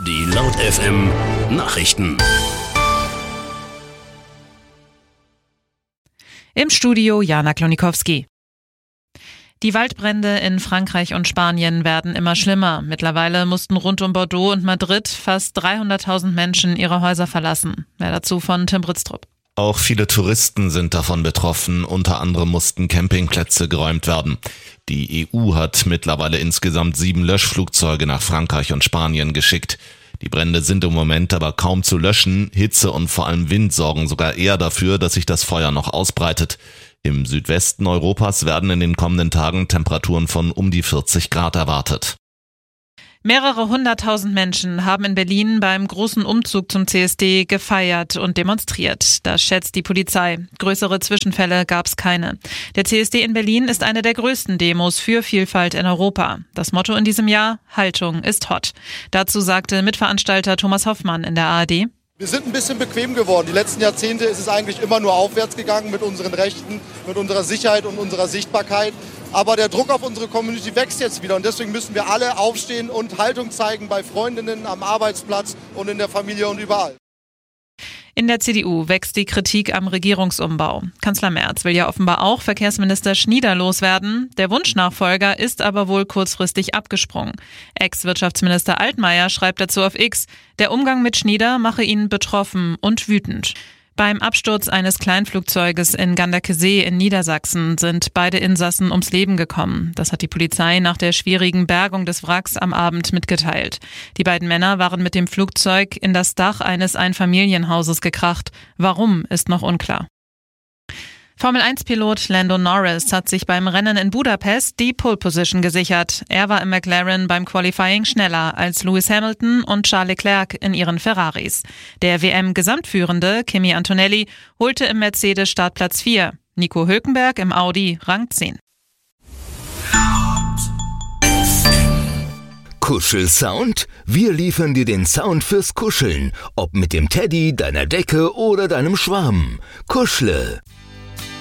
Die Laut FM Nachrichten. Im Studio Jana Klonikowski. Die Waldbrände in Frankreich und Spanien werden immer schlimmer. Mittlerweile mussten rund um Bordeaux und Madrid fast 300.000 Menschen ihre Häuser verlassen. Mehr dazu von Tim Britztrup. Auch viele Touristen sind davon betroffen. Unter anderem mussten Campingplätze geräumt werden. Die EU hat mittlerweile insgesamt 7 Löschflugzeuge nach Frankreich und Spanien geschickt. Die Brände sind im Moment aber kaum zu löschen. Hitze und vor allem Wind sorgen sogar eher dafür, dass sich das Feuer noch ausbreitet. Im Südwesten Europas werden in den kommenden Tagen Temperaturen von um die 40 Grad erwartet. Mehrere 100.000 Menschen haben in Berlin beim großen Umzug zum CSD gefeiert und demonstriert. Das schätzt die Polizei. Größere Zwischenfälle gab es keine. Der CSD in Berlin ist eine der größten Demos für Vielfalt in Europa. Das Motto in diesem Jahr: Haltung ist hot. Dazu sagte Mitveranstalter Thomas Hoffmann in der ARD: Wir sind ein bisschen bequem geworden. Die letzten Jahrzehnte ist es eigentlich immer nur aufwärts gegangen mit unseren Rechten, mit unserer Sicherheit und unserer Sichtbarkeit. Aber der Druck auf unsere Community wächst jetzt wieder und deswegen müssen wir alle aufstehen und Haltung zeigen bei Freundinnen, am Arbeitsplatz und in der Familie und überall. In der CDU wächst die Kritik am Regierungsumbau. Kanzler Merz will ja offenbar auch Verkehrsminister Schnieder loswerden. Der Wunschnachfolger ist aber wohl kurzfristig abgesprungen. Ex-Wirtschaftsminister Altmaier schreibt dazu auf X, der Umgang mit Schnieder mache ihn betroffen und wütend. Beim Absturz eines Kleinflugzeuges in Ganderkesee in Niedersachsen sind beide Insassen ums Leben gekommen. Das hat die Polizei nach der schwierigen Bergung des Wracks am Abend mitgeteilt. Die beiden Männer waren mit dem Flugzeug in das Dach eines Einfamilienhauses gekracht. Warum, ist noch unklar. Formel-1-Pilot Lando Norris hat sich beim Rennen in Budapest die Pole-Position gesichert. Er war im McLaren beim Qualifying schneller als Lewis Hamilton und Charles Leclerc in ihren Ferraris. Der WM-Gesamtführende Kimi Antonelli holte im Mercedes Startplatz 4. Nico Hülkenberg im Audi Rang 10. Kuschelsound? Wir liefern dir den Sound fürs Kuscheln. Ob mit dem Teddy, deiner Decke oder deinem Schwamm. Kuschle.